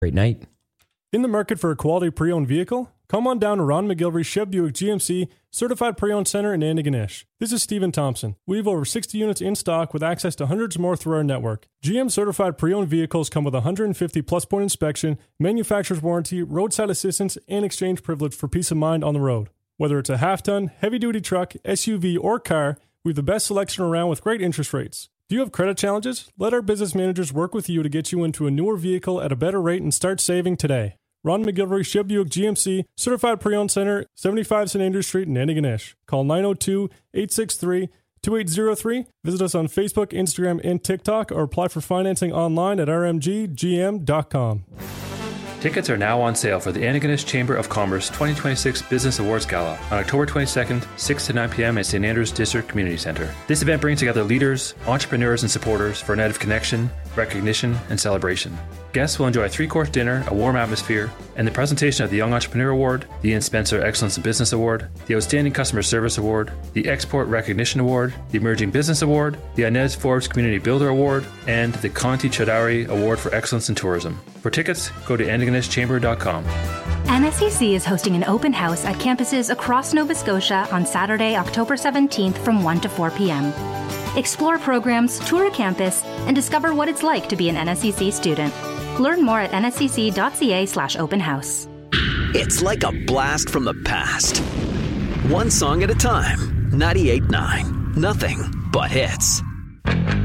Great night. In the market for a quality pre-owned vehicle? Come on down to Ron McGilvery Chev Buick GMC Certified Pre-Owned Center in Antigonish. This is Stephen Thompson. We have over 60 units in stock with access to hundreds more through our network. GM Certified Pre-Owned vehicles come with 150 plus point inspection, manufacturer's warranty, roadside assistance, and exchange privilege for peace of mind on the road. Whether it's a half-ton, heavy-duty truck, SUV, or car, we have the best selection around with great interest rates. Do you have credit challenges? Let our business managers work with you to get you into a newer vehicle at a better rate and start saving today. Ron McGilvery, Chev Buick GMC, Certified Pre-Owned Center, 75 St. Andrews Street in Antigonish. Call 902-863-2803. Visit us on Facebook, Instagram, and TikTok, or apply for financing online at rmggm.com. Tickets are now on sale for the Antigonish Chamber of Commerce 2026 Business Awards Gala on October 22nd, 6 to 9 p.m. at St. Andrews District Community Center. This event brings together leaders, entrepreneurs, and supporters for a night of connection, recognition, and celebration. Guests will enjoy a 3-course dinner, a warm atmosphere, and the presentation of the Young Entrepreneur Award, the Ian Spencer Excellence in Business Award, the Outstanding Customer Service Award, the Export Recognition Award, the Emerging Business Award, the Inez Forbes Community Builder Award, and the Conti Chowdhury Award for Excellence in Tourism. For tickets, go to antigonishchamber.com. NSCC is hosting an open house at campuses across Nova Scotia on Saturday, October 17th from 1 to 4 p.m. Explore programs, tour a campus, and discover what it's like to be an NSCC student. Learn more at nscc.ca/openhouse. It's like a blast from the past. One song at a time. 98.9. Nothing but hits.